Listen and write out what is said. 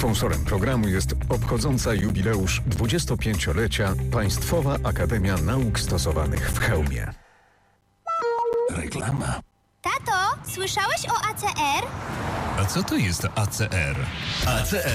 Sponsorem programu jest obchodząca jubileusz 25-lecia Państwowa Akademia Nauk Stosowanych w Chełmie. Reklama. Tato, słyszałeś o ACR? A co to jest ACR? ACR